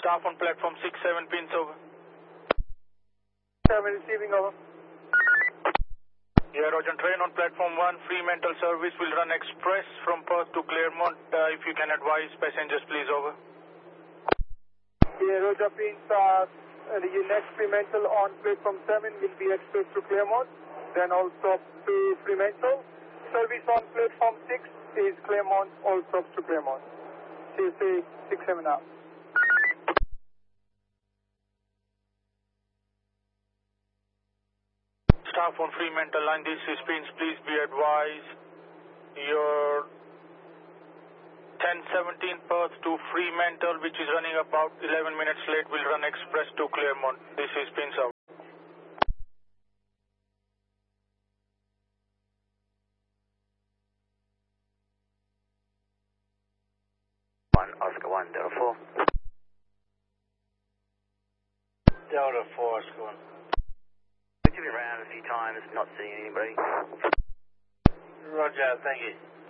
Staff on platform 6-7 pins over. 7 receiving over. Yeah, Roger. Train on platform 1, Fremantle service will run express from Perth to Claremont. If you can advise passengers, please, over. Yeah, Roger, please. The next Fremantle on platform 7 will be express to Claremont, then also to Fremantle. Service on platform 6 is Claremont, all stops to Claremont. CSA 6-7 now. Staff on Fremantle line, this is Pins. Please be advised, your 1017 Perth to Fremantle, which is running about 11 minutes late, will run express to Claremont. This is Pins out. Oscar 1, Delta 4. Delta 4, Oscar 1. We've been around a few times, not seeing anybody. Roger, thank you.